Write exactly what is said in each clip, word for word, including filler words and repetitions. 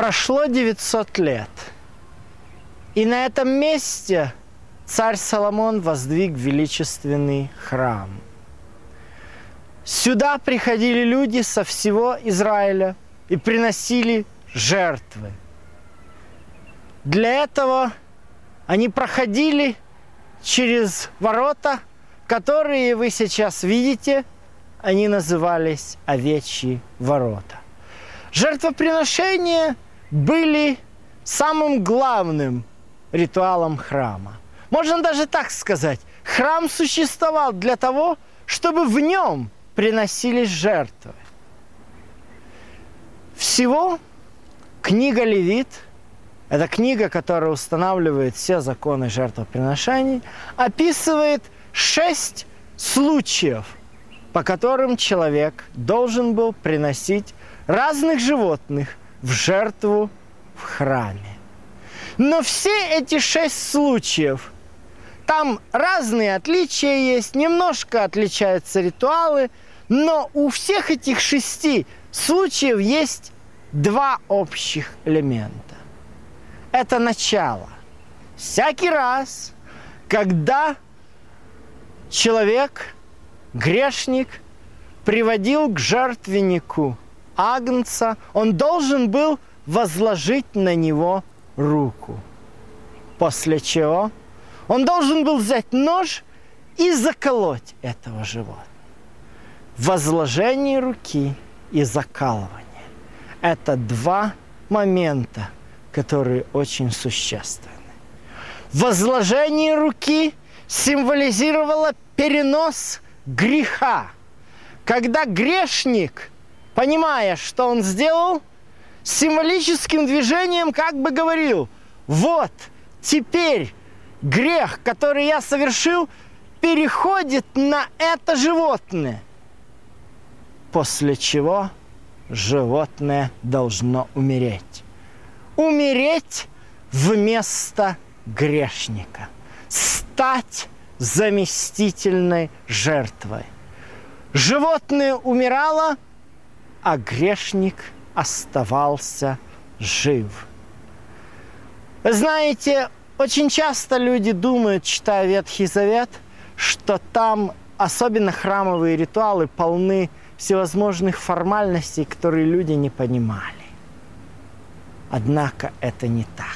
Прошло девятьсот лет, и на этом месте царь Соломон воздвиг величественный храм. Сюда приходили люди со всего Израиля и приносили жертвы. Для этого они проходили через ворота, которые вы сейчас видите, они назывались овечьи ворота. Жертвоприношения были самым главным ритуалом храма. Можно даже так сказать, храм существовал для того, чтобы в нем приносились жертвы. Всего книга Левит, это книга, которая устанавливает все законы жертвоприношений, описывает шесть случаев, по которым человек должен был приносить разных животных в жертву в храме. Но все эти шесть случаев, там разные отличия есть, немножко отличаются ритуалы, но у всех этих шести случаев есть два общих элемента. Это начало. Всякий раз, когда человек, грешник, приводил к жертвеннику агнца, он должен был возложить на него руку. После чего он должен был взять нож и заколоть этого животного. Возложение руки и закалывание – это два момента, которые очень существенны. Возложение руки символизировало перенос греха. Когда грешник, понимая, что он сделал, символическим движением как бы говорил: вот, теперь грех, который я совершил, переходит на это животное. После чего животное должно умереть. Умереть вместо грешника. Стать заместительной жертвой. Животное умирало, а грешник оставался жив. Вы знаете, очень часто люди думают, читая Ветхий Завет, что там, особенно храмовые ритуалы, полны всевозможных формальностей, которые люди не понимали. Однако это не так.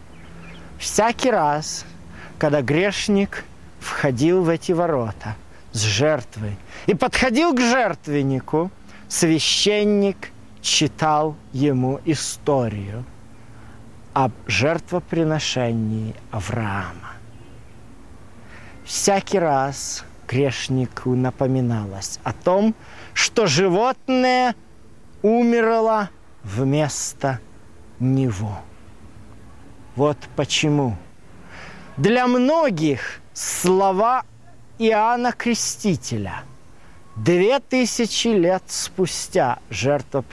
Всякий раз, когда грешник входил в эти ворота с жертвой и подходил к жертвеннику, священник читал ему историю об жертвоприношении Авраама. Всякий раз грешнику напоминалось о том, что животное умерло вместо него. Вот почему для многих слова Иоанна Крестителя две тысячи лет спустя жертвоприношение